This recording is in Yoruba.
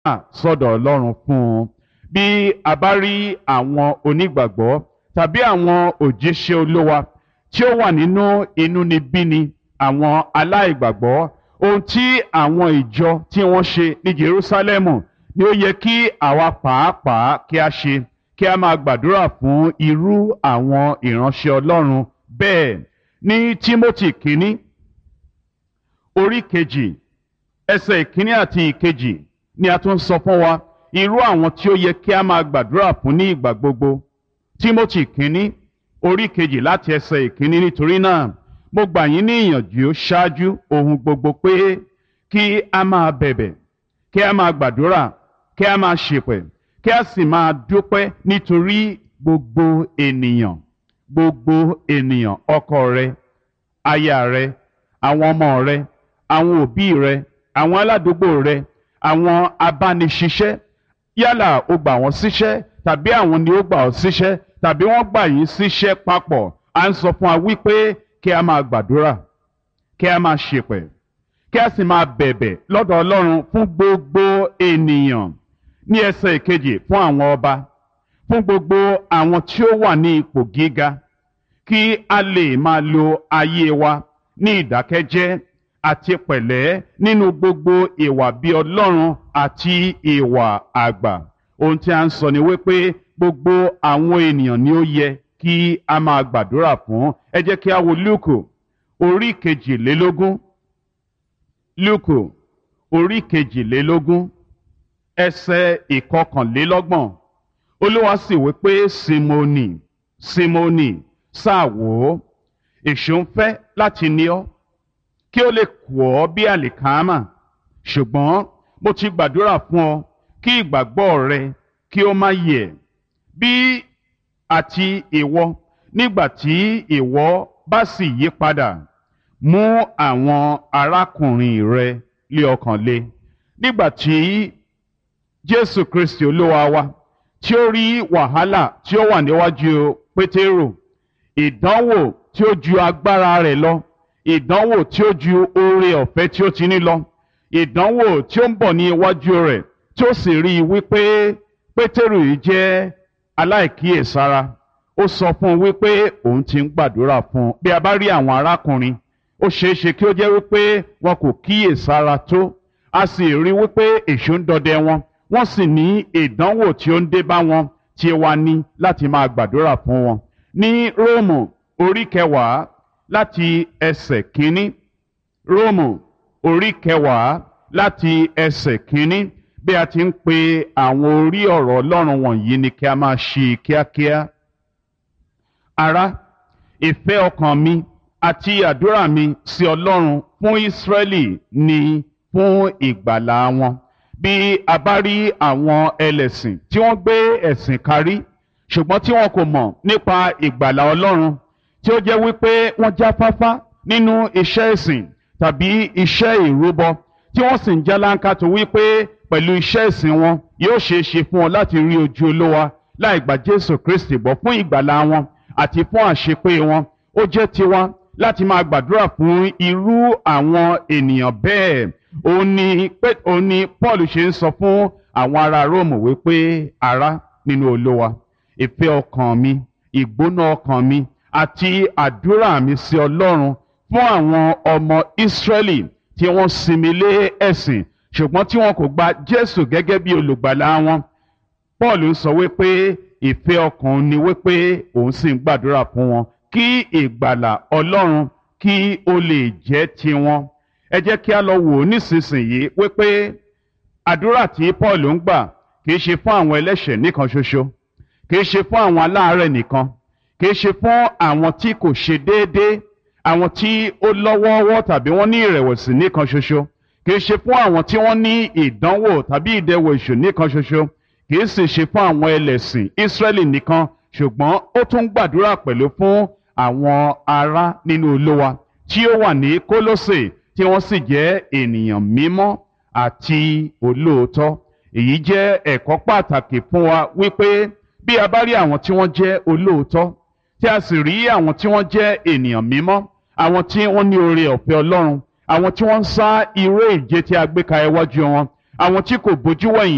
sọ́dọ̀ Ọlọ́run fún un. Bí a bá rí àwọn onígbàgbọ́ tàbí àwọn òjíṣẹ́ Olúwa tí ó wà nínú inúnibíni àwọn aláìgbàgbọ́, ohun tí àwọn ìjọ tí wọ́n ṣe ní Jerúsálẹ́mù ni ó yẹ kí àwa pàápàá kí a ṣe, kí a máa gbàdúrà fún irú àwọn ìránṣẹ́ Ọlọ́run bẹ́ẹ̀. Ní Tímótì kínní orí kejì ẹsẹ̀ ìkíní àti ìkejì ni a tún sọ fún wa irú àwọn tí ó yẹ kí a máa gbàdúrà fún ní ìgbà gbogbo. Tímótì kínní orí kejì láti ẹsẹ̀ ìkíní: nítorí náà mo gbà yín ní ìyànjú ṣáájú ohun gbogbo pé kí a máa bẹ̀bẹ̀, kí a máa gbàdúrà, kí a máa ṣèpẹ̀, kí a sì máa dúpẹ́ nítorí gbogbo ènìyàn, ọkọ rẹ, aya rẹ, àwọn ọmọ rẹ, àwọn òbí rẹ, àwọn aládùúgbò rẹ, àwọn abániṣiṣẹ́, yálà o gbà wọ́n síṣẹ́ tàbí àwọn ni ó gbà ọ́ síṣẹ́ tàbí wọ́n gbà yín síṣẹ́ papọ̀. À ń sọ fún wa wípé kí a máa gbàdúrà, kí a máa ṣèpẹ̀, kí a sì máa bẹ̀bẹ̀ lọ́dọ̀ Ọlọ́run fún gbogbo ènìyàn. Ní ẹsẹ̀ ìkejì: fún àwọn ọba, fún gbogbo àwọn tí ó wà ní ipò gíga, kí a lè máa lo ayé wa ní ìdákẹ́jẹ́ àti pẹ̀lẹ́ nínú gbogbo ìwà bí Ọlọ́run àti ìwà àgbà. Ohun tí a ń sọ ni wípé gbogbo àwọn ènìyàn ni ó yẹ kí a máa gbàdúrà fún. Ẹ jẹ́ kí a wo Lúùkù orí kejìlélógún. Lúùkù orí kejìlélógún ẹsẹ̀ ìkọkànlélọ́gbọ̀n. Olúwa sì wí pé Símónì, Símónì, sáà wò ó, èṣù ń fẹ́ láti ní ọ kí ó lè kù ọ́ bí àlìkámà, ṣùgbọ́n mo ti gbàdúrà fún ọ kí ìgbàgbọ́ rẹ kí ó má yẹ̀. Bí àti ìwọ, nígbà tí ìwọ bá sì yí padà, mú àwọn arákùnrin rẹ lé ọkàn le. Nígbà tí Jésù Kristi Olúwa wa tí ó rí wàhálà tí ó wà níwájú Pétérù, ìdánwò tí ó ju agbára rẹ̀ lọ, ìdánwò tí ó ju oore ọ̀fẹ́ tí ó ti ní lọ, ìdánwò tí ó ń bọ̀ ní iwájú rẹ̀, tí ó sì rí i wípé Pétérù yìí jẹ́ aláìkíyèsára, ó sọ fún un wípé òun ti ń gbàdúrà fún un. Bí a bá rí àwọn arákùnrin, ó ṣeé ṣe kí ó jẹ́ wípé wọn kò kíyèsára tó, a sì rí wípé èṣù ń dọdẹ wọn, wọ́n sì ní ìdánwò tí ó ń dé bá wọn, tí wá ní láti máa gbàdúrà fún wọn. Ní Róòmù orí kẹwàá láti ẹsẹ̀ kínní, Róòmù orí kẹwàá láti ẹsẹ̀ kínní, bí a ti ń pe àwọn orí ọ̀rọ̀ Ọlọ́run wọ̀nyí ni kí a máa ṣí kíákíá. Ará, ìfẹ́ ọkàn mi àti àdúrà mi sí Ọlọ́run fún Ísírẹ́lì ni fún ìgbàlà wọn. Bí a bá rí àwọn ẹlẹ́sìn tí wọ́n gbé ẹ̀sìn karí ṣùgbọ́n tí wọn kò mọ̀ nípa ìgbàlà Ọlọ́run, tí ó jẹ́ wípé wọ́n jáfáfá nínú iṣẹ́ ìsìn tàbí iṣẹ́ ìrúbọ, tí wọ́n sì ń jálánkà tó wípé pẹ̀lú iṣẹ́ ìsìn wọn yóò ṣeé ṣe fún wọn láti rí ojú Olúwa láì gba Jésù Kristi gbọ́ fún ìgbàlà wọn àti fún àṣepé wọn. Ó jẹ́ tiwa láti máa gbàdúrà fún irú àwọn ènìyàn bẹ́ẹ̀. Ó ní Paul ṣe ń sọ fún àwọn ará Róòmù wípé, ará nínú Olúwa, ìfẹ́ ọkàn mi, ìgbóná ọkàn mi àti àdúrà mi sí Ọlọ́run fún àwọn ọmọ Ísírẹ́lì tí wọ́n sinmi lé ẹ̀sìn ṣùgbọ́n tí wọn kò gba Jésù gẹ́gẹ́ bí olùgbàlà wọn. Paul ń sọ wípé ìfẹ́ ọkàn ni wípé òun sì ń gbàdúrà fún wọn kí ìgbàlà Ọlọ́run kí ó lè jẹ́ tiwọn. Ẹ jẹ́ kí a lọ wò ó nísinsìnyí wípé àdúrà tí Paul ń gbà kì í ṣe fún àwọn ẹlẹ́ṣẹ̀ nìkan ṣoṣo, kì í ṣe fún àwọn aláàárẹ̀ nìkan, kì í ṣe fún àwọn tí kò ṣe déédéé, àwọn tí ó lọ́wọ́ọ́wọ́ tàbí wọ́n ní ìrẹ̀wẹ̀sì nìkan ṣoṣo, kì í ṣe fún àwọn tí wọ́n ní ìdánwò tàbí ìdẹwò èṣù nìkan ṣoṣo, kì í sì ṣe fún àwọn ẹlẹ́sìn Ísírẹ́lì nìkan, ṣùgbọ́n ó tún gbàdúrà pẹ̀lú fún àwọn ará nínú Olúwa tí ó wà ní Kólósè, tí wọ́n sì jẹ́ ènìyàn mímọ́ àti olóòótọ́. Èyí jẹ́ ẹ̀kọ́ pàtàkì fún wa wípé bí a bá rí àwọn tí wọ́n jẹ́ olóòótọ́, tí a sì rí àwọn tí wọ́n jẹ́ ènìyàn mímọ́, àwọn tí wọ́n ní oore ọ̀fẹ́ Ọlọ́run, àwọn tí wọ́n ń sá irú ìje tí a gbé ka iwájú wọn, àwọn tí kò bójú wẹ̀yìn